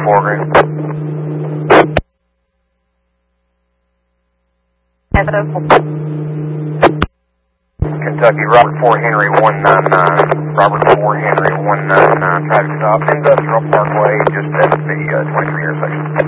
Morgan. Kentucky, Robert 4 Henry 199. Robert 4 Henry 199. Traffic stop, Industrial Parkway, just at the 23 intersection.